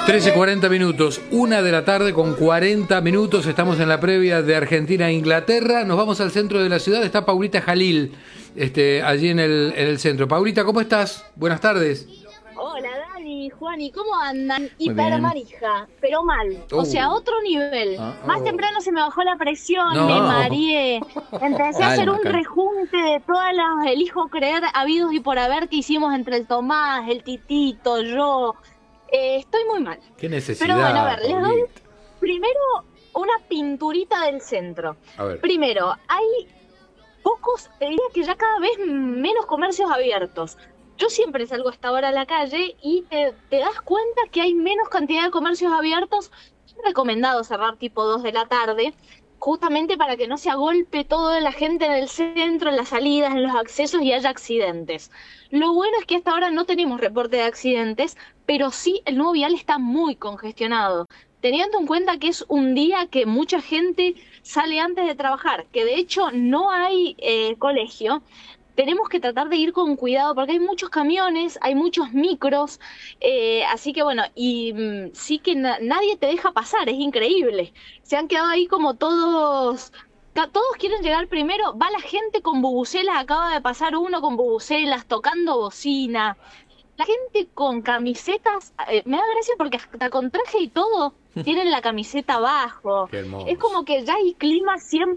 13:40 minutos, 1 de la tarde con 40 minutos. Estamos en la previa de Argentina e Inglaterra. Nos vamos al centro de la ciudad. Está Paulita Jalil, allí en el centro. Paulita, ¿cómo estás? Buenas tardes. Hola Dani, Juani, ¿cómo andan? Hipermanija, pero mal. O sea, otro nivel. Más temprano se me bajó la presión, me mareé. Empecé a hacer un rejunte de todas las elijo creer habidos y por haber que hicimos entre el Tomás, el Titito, yo. Estoy muy mal. ¿Qué necesidad? Pero bueno, a ver, les doy primero una pinturita del centro. A ver. Primero, hay pocos, te diría que ya cada vez menos comercios abiertos. Yo siempre salgo a esta hora a la calle y te das cuenta que hay menos cantidad de comercios abiertos. Es recomendado cerrar tipo 2 de la tarde, justamente para que no se agolpe toda la gente en el centro, en las salidas, en los accesos y haya accidentes. Lo bueno es que hasta ahora no tenemos reporte de accidentes, pero sí el nuevo vial está muy congestionado. Teniendo en cuenta que es un día que mucha gente sale antes de trabajar, que de hecho no hay colegio, tenemos que tratar de ir con cuidado porque hay muchos camiones, hay muchos micros, así que bueno, y sí que nadie te deja pasar, es increíble. Se han quedado ahí como todos quieren llegar primero, va la gente con bubucelas, acaba de pasar uno con bubucelas, tocando bocina. La gente con camisetas, me da gracia porque hasta con traje y todo tienen la camiseta abajo. Qué hermoso. Es como que ya hay clima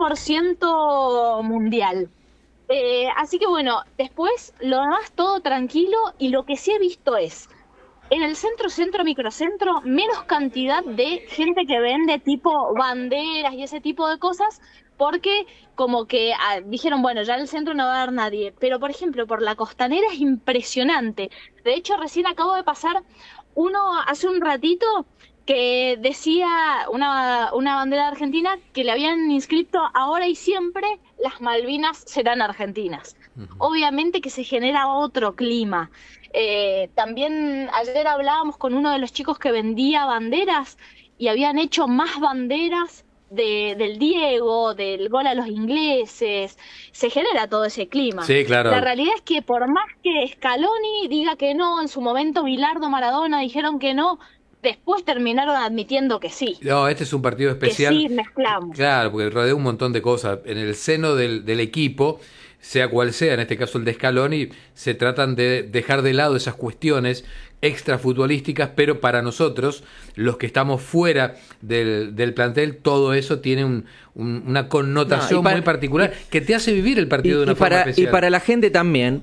100% mundial. Así que bueno, después lo demás todo tranquilo y lo que sí he visto es, en el centro, microcentro, menos cantidad de gente que vende tipo banderas y ese tipo de cosas, porque como que dijeron, bueno, ya en el centro no va a haber nadie, pero por ejemplo, por la Costanera es impresionante. De hecho, recién acabo de pasar uno hace un ratito que decía una bandera argentina que le habían inscrito ahora y siempre las Malvinas serán argentinas. Obviamente que se genera otro clima. También ayer hablábamos con uno de los chicos que vendía banderas y habían hecho más banderas del Diego, del gol a los ingleses. Se genera todo ese clima. Sí, claro. La realidad es que por más que Scaloni diga que no, en su momento Bilardo, Maradona dijeron que no, después terminaron admitiendo que sí. No, este es un partido especial. Que sí, mezclamos. Claro, porque rodea un montón de cosas. En el seno del equipo, sea cual sea, en este caso el de Scaloni, se tratan de dejar de lado esas cuestiones extrafutbolísticas, pero para nosotros, los que estamos fuera del plantel, todo eso tiene una connotación muy particular que te hace vivir el partido de una forma especial. Y para la gente también,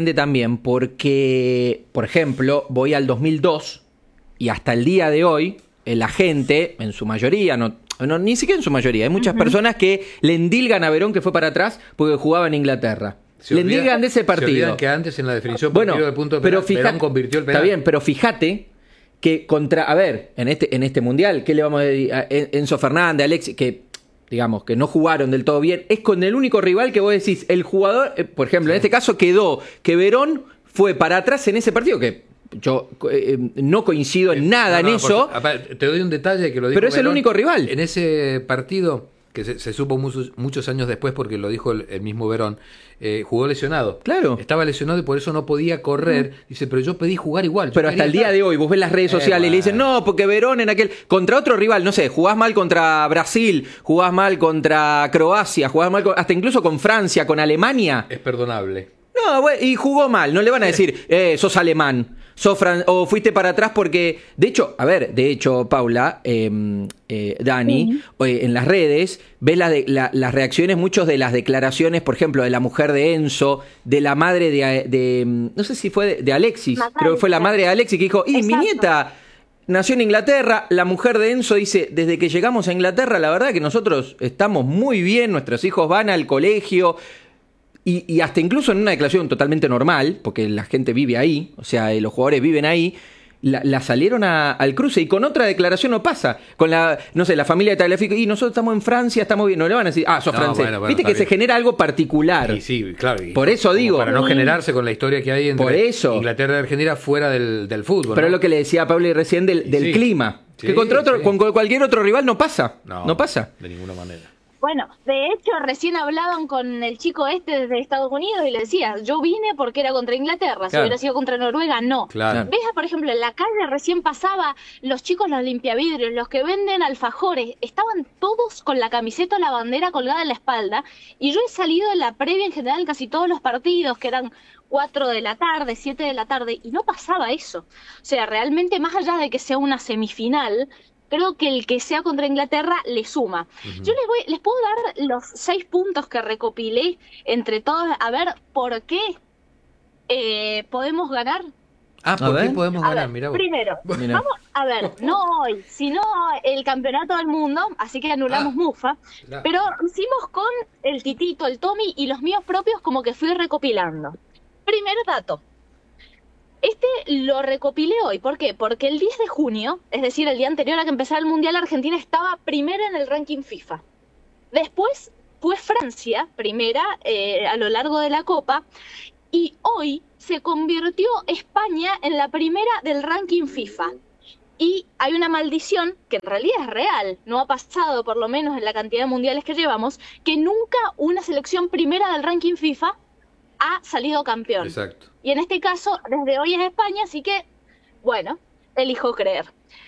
porque, por ejemplo, voy al 2002 y hasta el día de hoy, la gente, en su mayoría, ni siquiera en su mayoría, hay muchas personas que le endilgan a Verón que fue para atrás porque jugaba en Inglaterra. Le endilgan de ese partido. Se olvidan que antes en la definición partido del punto de penal, Verón convirtió el penal. Está bien, pero fíjate que en este mundial, ¿qué le vamos a decir? Enzo Fernández, Alexis, que digamos que no jugaron del todo bien, es con el único rival que vos decís, el jugador, por ejemplo, en este caso quedó que Verón fue para atrás en ese partido, que yo no coincido en nada en eso. Te doy un detalle que lo dijo pero es Verón, el único rival. En ese partido, que se supo muchos años después porque lo dijo el mismo Verón, jugó lesionado. Claro. Estaba lesionado y por eso no podía correr. Dice, pero yo pedí jugar igual. Pero hasta el día de hoy, vos ves las redes sociales y le dicen, no, porque Verón contra otro rival, no sé, jugás mal contra Brasil, jugás mal contra Croacia, jugás mal hasta incluso con Francia, con Alemania. Es perdonable. No, y jugó mal, no le van a decir, sos alemán, o fuiste para atrás porque, de hecho, Paula, Dani, en las redes, ves las reacciones, muchos de las declaraciones, por ejemplo, de la mujer de Enzo, de la madre de no sé si fue de Alexis, creo que fue la madre de Alexis que dijo, mi nieta nació en Inglaterra, la mujer de Enzo dice, desde que llegamos a Inglaterra, la verdad que nosotros estamos muy bien, nuestros hijos van al colegio. Y hasta incluso en una declaración totalmente normal, porque la gente vive ahí, o sea, los jugadores viven ahí, la salieron al cruce y con otra declaración no pasa. Con la familia de Tagliafico, y nosotros estamos en Francia, estamos bien, no le van a decir, sos francés. Bueno, viste que bien. Se genera algo particular. Sí, claro. Por eso digo. Para no generarse con la historia que hay entre Inglaterra y Argentina fuera del fútbol. Pero es lo que le decía a Pablo recién del clima. Sí, que con cualquier otro rival no pasa. No pasa. De ninguna manera. Bueno, de hecho, recién hablaban con el chico este de Estados Unidos y le decía, yo vine porque era contra Inglaterra, si Claro. hubiera sido contra Noruega, no. Claro. Ves, por ejemplo, en la calle recién pasaba los chicos, los limpiavidrios, los que venden alfajores, estaban todos con la camiseta o la bandera colgada en la espalda, y yo he salido en la previa en general en casi todos los partidos, que eran 4 de la tarde, 7 de la tarde, y no pasaba eso. O sea, realmente más allá de que sea una semifinal, creo que el que sea contra Inglaterra le suma. Yo les puedo dar los 6 puntos que recopilé entre todos, a ver por qué podemos ganar. Ah, ¿por qué ver. podemos A ganar? ver, Mirá vos. primero, Mirá. vamos a ver, no hoy, sino el campeonato del mundo, así que anulamos Mufa, Claro. pero hicimos con el Titito, el Tommy y los míos propios como que fui recopilando. Primer dato. Este lo recopilé hoy, ¿por qué? Porque el 10 de junio, es decir, el día anterior a que empezara el Mundial, Argentina estaba primera en el ranking FIFA. Después fue Francia, primera a lo largo de la Copa, y hoy se convirtió España en la primera del ranking FIFA. Y hay una maldición, que en realidad es real, no ha pasado por lo menos en la cantidad de mundiales que llevamos, que nunca una selección primera del ranking FIFA ha salido campeón. Exacto. Y en este caso, desde hoy es España, así que, bueno, elijo creer.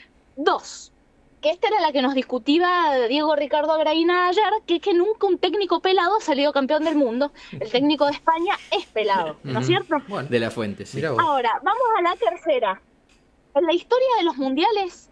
2, que esta era la que nos discutía Diego Ricardo Agraína ayer, que es que nunca un técnico pelado ha salido campeón del mundo. El técnico de España es pelado, ¿no es cierto? Bueno, De la fuente, sí. mirá vos. Ahora, vamos a la tercera. En la historia de los mundiales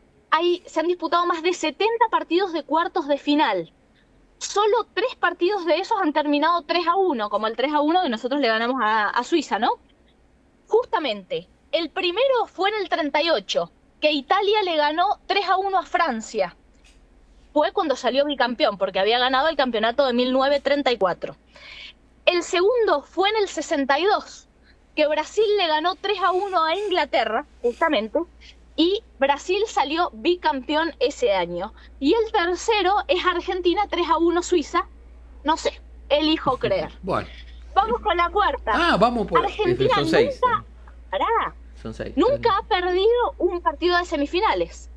se han disputado más de 70 partidos de cuartos de final. Solo 3 partidos de esos han terminado 3-1, como el 3-1 que nosotros le ganamos a Suiza, ¿no? Justamente, el primero fue en el 38, que Italia le ganó 3-1 a Francia. Fue cuando salió bicampeón, porque había ganado el campeonato de 1934. El segundo fue en el 62, que Brasil le ganó 3-1 a Inglaterra, justamente, y Brasil salió bicampeón ese año. Y el tercero es Argentina 3-1 Suiza. No sé, elijo creer. Bueno. Vamos con la cuarta. Ah, vamos por... Argentina Son 6. pará, Son 6. nunca ha perdido un partido de semifinales.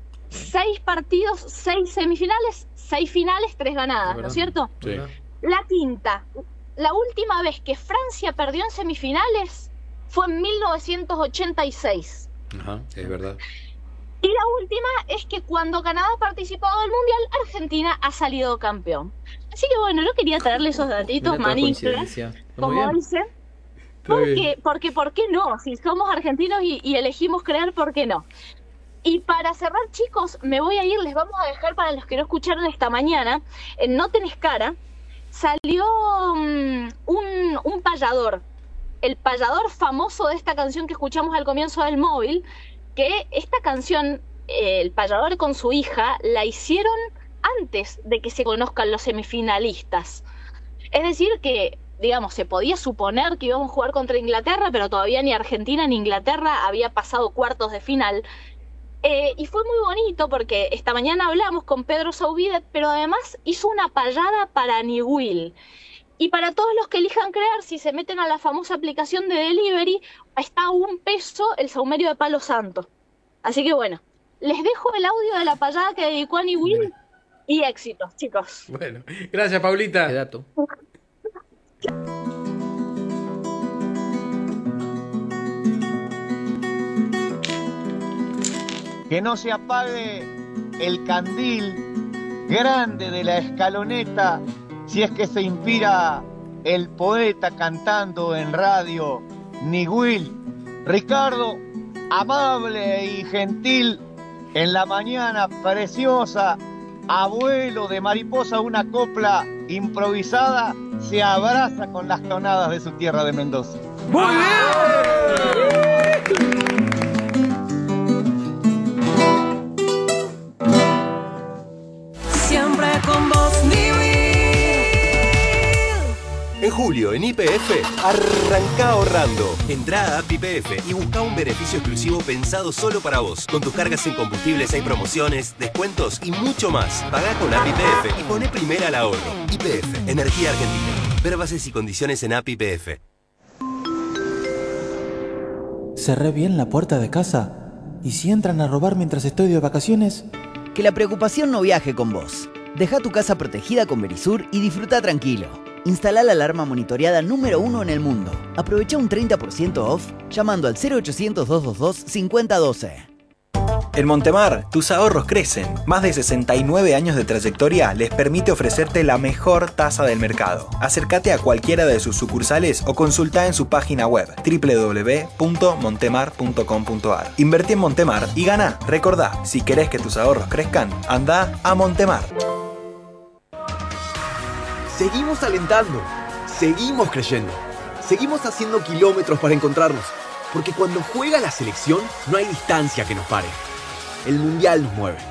6 partidos, 6 semifinales, 6 finales, 3 ganadas, ¿no es cierto? Sí. La quinta, la última vez que Francia perdió en semifinales fue en 1986. Ajá, es verdad. Y la última es que cuando Canadá ha participado del Mundial, Argentina ha salido campeón. Así que bueno, yo quería traerle esos datitos manitas, como dicen, porque ¿por qué no? Si somos argentinos y elegimos creer, ¿por qué no? Y para cerrar, chicos, me voy a ir, les vamos a dejar para los que no escucharon esta mañana, en No Tenés Cara, salió un payador, el payador famoso de esta canción que escuchamos al comienzo del móvil, que esta canción, el payador con su hija, la hicieron antes de que se conozcan los semifinalistas. Es decir que, digamos, se podía suponer que íbamos a jugar contra Inglaterra, pero todavía ni Argentina ni Inglaterra había pasado cuartos de final. Y fue muy bonito porque esta mañana hablamos con Pedro Saubidet, pero además hizo una payada para Niwil. Y para todos los que elijan creer, si se meten a la famosa aplicación de delivery, está a $1 el saumerio de Palo Santo. Así que bueno, les dejo el audio de la payada que dedicó a Niwil y éxitos, chicos. Bueno, gracias, Paulita. Qué dato. Que no se apague el candil grande de la escaloneta si es que se inspira el poeta cantando en radio Niwil. Ricardo, amable y gentil, en la mañana preciosa, abuelo de mariposa, una copla improvisada, se abraza con las tonadas de su tierra de Mendoza. ¡Muy bien! Siempre con vos, Niwil. En julio, en YPF, arranca ahorrando. Entrá a App YPF y busca un beneficio exclusivo pensado solo para vos. Con tus cargas en combustibles hay promociones, descuentos y mucho más. Pagá con App YPF y poné primera al ahorro. YPF, Energía Argentina. Ver bases y condiciones en App YPF. ¿Cerré bien la puerta de casa? ¿Y si entran a robar mientras estoy de vacaciones? Que la preocupación no viaje con vos. Deja tu casa protegida con Verisur y disfruta tranquilo. Instala la alarma monitoreada número 1 en el mundo. Aprovecha un 30% off llamando al 0800-222-5012. En Montemar, tus ahorros crecen. Más de 69 años de trayectoria les permite ofrecerte la mejor tasa del mercado. Acércate a cualquiera de sus sucursales o consulta en su página web www.montemar.com.ar. Invertí en Montemar y gana. Recordá, si querés que tus ahorros crezcan, anda a Montemar. Seguimos alentando, seguimos creyendo, seguimos haciendo kilómetros para encontrarnos, porque cuando juega la selección no hay distancia que nos pare. El Mundial nos mueve.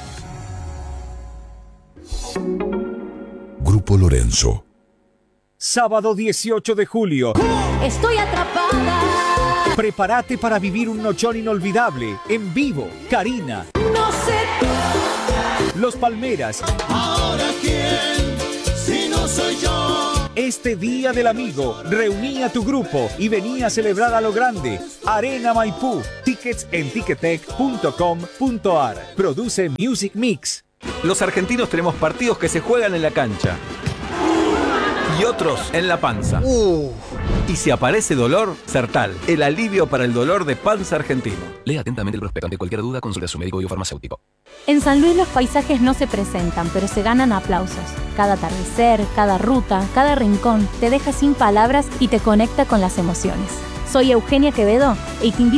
Grupo Lorenzo. Sábado 18 de julio. Estoy atrapada. Prepárate para vivir un nochón inolvidable. En vivo, Karina. No sé. Los Palmeras. ¿Ahora quién? Si no soy yo. Este Día del Amigo, reuní a tu grupo y vení a celebrar a lo grande. Arena Maipú. Tickets en ticketec.com.ar. Produce Music Mix. Los argentinos tenemos partidos que se juegan en la cancha y otros en la panza. Y si aparece dolor, Sertal, el alivio para el dolor de panza argentino. Lea atentamente el prospecto. Ante cualquier duda, consulte a su médico biofarmacéutico. En San Luis los paisajes no se presentan, pero se ganan aplausos. Cada atardecer, cada ruta, cada rincón te deja sin palabras y te conecta con las emociones. Soy Eugenia Quevedo y te invito